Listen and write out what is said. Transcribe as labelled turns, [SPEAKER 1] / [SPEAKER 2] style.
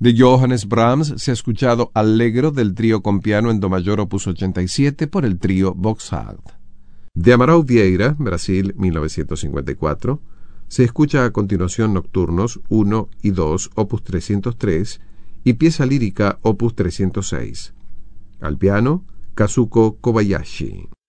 [SPEAKER 1] De Johannes Brahms se ha escuchado Allegro del trío con piano en do mayor opus 87 por el trío Boxart. De Amaral Vieira, Brasil, 1954, se escucha a continuación Nocturnos 1 y 2, opus 303, y Pieza lírica, opus 306. Al piano, Kazuko Kobayashi.